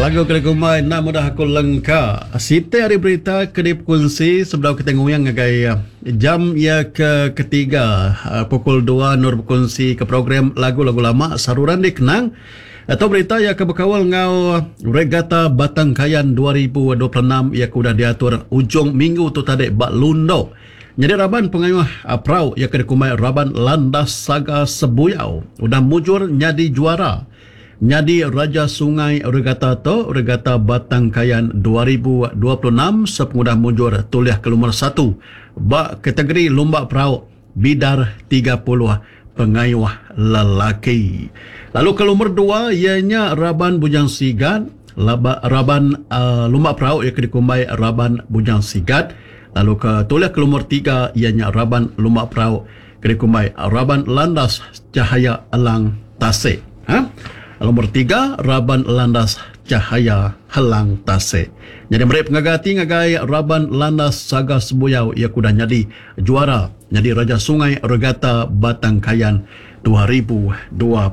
Lagu kena kumai nak mudah aku lengkap. Sita hari berita kedip kunci sebelum kita nguyang ngagai jam ya ketiga pukul 2 nur berkunci ke program lagu-lagu lama saluran dikenang atau berita ya ke berkawal ngau regata Batangkayan 2026 ya kudah diatur ujung minggu tu tadi bak lundo. Jadi raban pengayuh prau ya kena kumai raban landas saga sebuyau udah mujur nyadi juara. Nyadi Raja Sungai Regata to Regata Batangkayan 2026 sepengudah mujur tuliah ke nomor 1 bak kategori lomba perahu bidar 30 pengayuh lelaki. Lalu ke nomor 2 ianya Raban Bujang Sigat, Raban lomba perahu yang dikumbai Raban Bujang Sigat. Lalu ke tuliah ke nomor 3 ianya Raban lomba perahu dikumbai Raban Landas Cahaya Elang Tasik. Nomor 3, Raban Landas Cahaya Helang Tasik. Jadi mereka pengagati ngagai Raban Landas Saga Sebuyau ia kudah nyadi juara. Jadi Raja Sungai Regata Batangkayan 2026.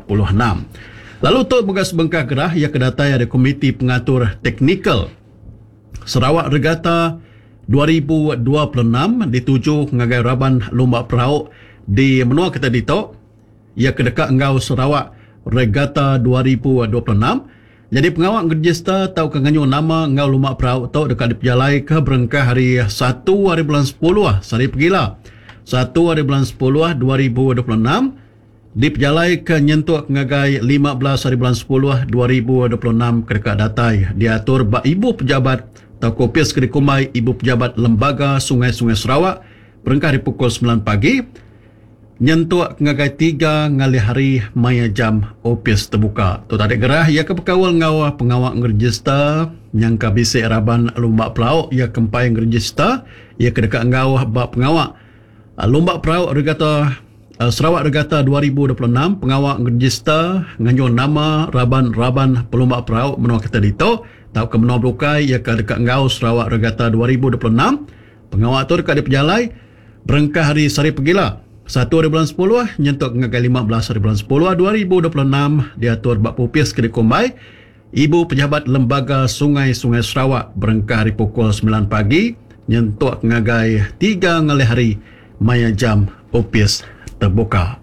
Lalu tu begas bengkah gerah ia kedatai ada Komiti Pengatur Teknikal Sarawak Regata 2026 dituju ngagai Raban Lomba Perahu di menua kita dito ia kedekat engau Sarawak Regata 2026. Jadi pengawak register tahu kenganyo nama ngau lomba perahu tau dekat diperjalai ke berengkah hari 1 hari bulan 10 sari pergilah 1 hari bulan 10 2026 diperjalai ke nyentuh ngagai 15 hari bulan 10 2026 ke dekat datai diatur bak ibu pejabat tau kopis ke dikumai ibu pejabat lembaga sungai-sungai Sarawak berengkah di pukul 9 pagi nyentuh ngagai 3 ngali hari maya jam opis terbuka. Tu tadi gerah ia ke perkawal ngawah pengawak ngeregister nyangka bisik raban lomba perahu ia kempai ngeregister ia ke dekat ngawah bak pengawak lomba perahu regata Sarawak Regata 2026 pengawak ngeregister nganyo nama raban pelomba perahu menua kita dito tau ke menua berukai ia ke dekat ngau Sarawak Regata 2026 pengawak tu dekat diperjalai berengkah hari sari pergilah 1 hari bulan 10 nyentuk ngagai 15 hari bulan 10 2026 diatur bak pupis ke dikumbai ibu pejabat lembaga sungai-sungai Sarawak berengkah hari pukul 9 pagi nyentuk ngagai 3 ngali hari maya jam opis terbuka.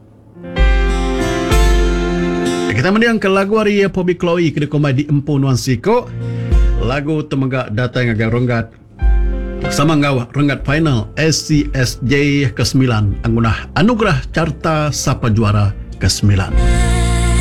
Kita mendiang ke lagu hari Pobi Chloe ke dikumbai di Empu Nuan Siko lagu temegak datang ngagai ronggat sama ngau renggat final SCSJ ke-9 angguna anugerah carta sapa juara ke-9.